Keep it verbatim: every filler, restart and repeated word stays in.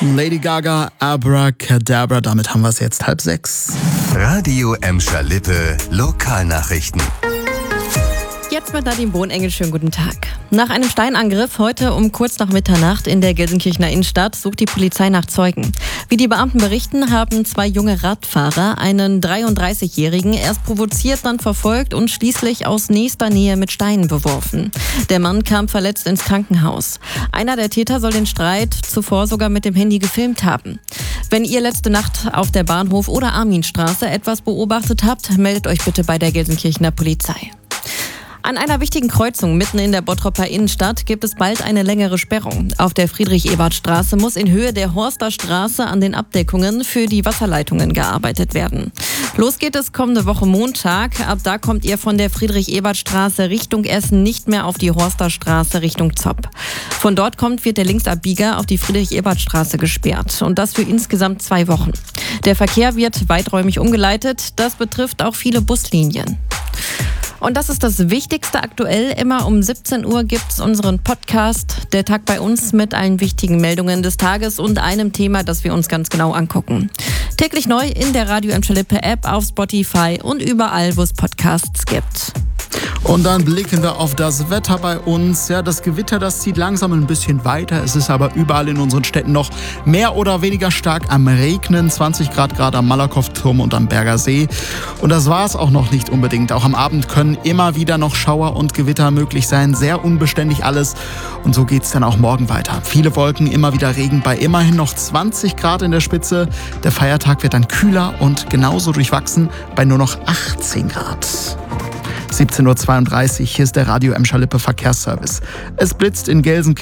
Lady Gaga, Abracadabra, damit haben wir es jetzt halb sechs. Radio Emscher Lippe, Lokalnachrichten. Jetzt mit Nadine Bohnengel, schönen guten Tag. Nach einem Steinangriff heute um kurz nach Mitternacht in der Gelsenkirchener Innenstadt sucht die Polizei nach Zeugen. Wie die Beamten berichten, haben zwei junge Radfahrer einen dreiunddreißigjährigen erst provoziert, dann verfolgt und schließlich aus nächster Nähe mit Steinen beworfen. Der Mann kam verletzt ins Krankenhaus. Einer der Täter soll den Streit zuvor sogar mit dem Handy gefilmt haben. Wenn ihr letzte Nacht auf der Bahnhof- oder Arminstraße etwas beobachtet habt, meldet euch bitte bei der Gelsenkirchener Polizei. An einer wichtigen Kreuzung mitten in der Bottroper Innenstadt gibt es bald eine längere Sperrung. Auf der Friedrich-Ebert-Straße muss in Höhe der Horster Straße an den Abdeckungen für die Wasserleitungen gearbeitet werden. Los geht es kommende Woche Montag. Ab da kommt ihr von der Friedrich-Ebert-Straße Richtung Essen nicht mehr auf die Horster Straße Richtung Zopp. Von dort kommt wird der Linksabbieger auf die Friedrich-Ebert-Straße gesperrt. Und das für insgesamt zwei Wochen. Der Verkehr wird weiträumig umgeleitet. Das betrifft auch viele Buslinien. Und das ist das Wichtigste aktuell. Immer um siebzehn Uhr gibt's unseren Podcast, der Tag bei uns, mit allen wichtigen Meldungen des Tages und einem Thema, das wir uns ganz genau angucken. Täglich neu in der Radio Emscher Lippe App, auf Spotify und überall, wo es Podcasts gibt. Und dann blicken wir auf das Wetter bei uns. Ja, das Gewitter, das zieht langsam ein bisschen weiter. Es ist aber überall in unseren Städten noch mehr oder weniger stark am Regnen. zwanzig Grad gerade am Malakow-Turm und am Berger See. Und das war es auch noch nicht unbedingt. Auch am Abend können immer wieder noch Schauer und Gewitter möglich sein. Sehr unbeständig alles. Und so geht's dann auch morgen weiter. Viele Wolken, immer wieder Regen bei immerhin noch zwanzig Grad in der Spitze. Der Feiertag wird dann kühler und genauso durchwachsen bei nur noch achtzehn Grad. siebzehn Uhr zweiunddreißig, hier ist der Radio Emscher Lippe Verkehrsservice. Es blitzt in Gelsenkirchen.